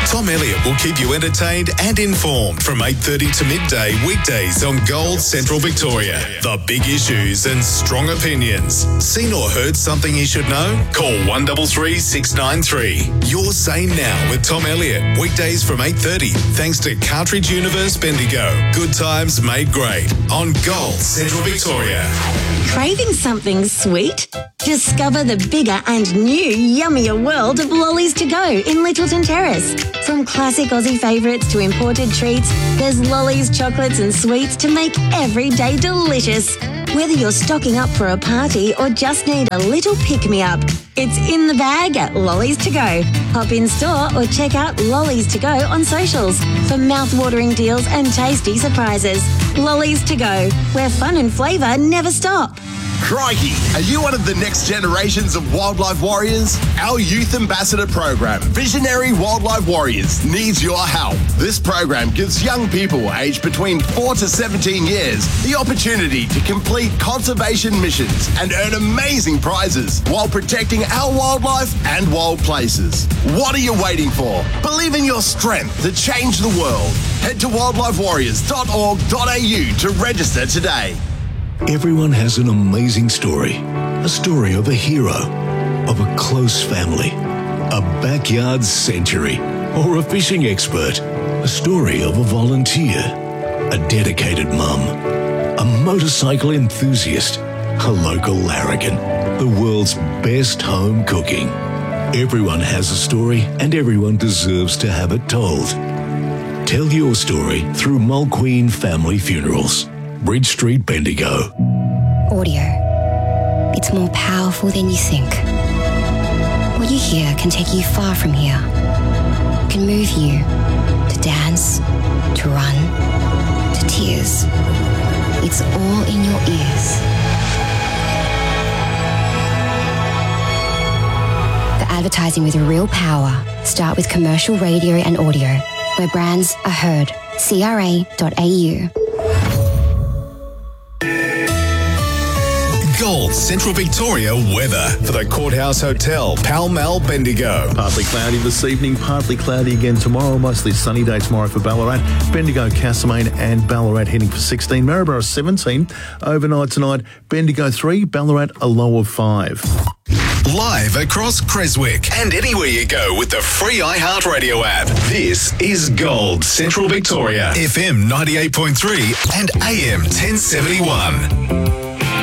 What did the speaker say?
Tom Elliott will keep you entertained and informed from 8:30 to midday weekdays on Gold Central Victoria. The big issues and strong opinions. Seen or heard something you should know? Call 133 693. Your Say Now with Tom Elliott. Weekdays from 8:30. Thanks to Cartridge Universe Bendigo. Good times made great on Gold Central Victoria. Craving something sweet? Discover the bigger and new yummier world of Lollies to Go in Littleton Terrace. From classic Aussie favourites to imported treats, there's lollies, chocolates and sweets to make every day delicious. Whether you're stocking up for a party or just need a little pick-me-up, it's in the bag at Lollies to Go. Hop in store or check out Lollies to Go on socials for mouth-watering deals and tasty surprises. Lollies to Go, where fun and flavour never stop. Crikey, are you one of the next generations of wildlife warriors? Our youth ambassador program, Visionary Wildlife Warriors, needs your help. This program gives young people aged between 4 to 17 years the opportunity to complete conservation missions and earn amazing prizes while protecting our wildlife and wild places. What are you waiting for? Believe in your strength to change the world. Head to wildlifewarriors.org.au to register today. Everyone has an amazing story. A story of a hero, of a close family, a backyard century, or a fishing expert. A story of a volunteer, a dedicated mum, a motorcycle enthusiast, a local larrikin, the world's best home cooking. Everyone has a story and everyone deserves to have it told. Tell your story through Mulqueen Family Funerals. Bridge Street, Bendigo. Audio. It's more powerful than you think. What you hear can take you far from here. It can move you to dance, to run, to tears. It's all in your ears. For advertising with real power, start with commercial radio and audio, where brands are heard. CRA.au. Gold Central Victoria weather for the Courthouse Hotel, Pall Mall, Bendigo. Partly cloudy this evening, partly cloudy again tomorrow. Mostly sunny day tomorrow for Ballarat. Bendigo, Castlemaine and Ballarat heading for 16. Maryborough 17. Overnight tonight, Bendigo 3, Ballarat a low of 5. Live across Creswick and anywhere you go with the free iHeartRadio app. This is Gold Central Victoria, FM 98.3 and AM 1071.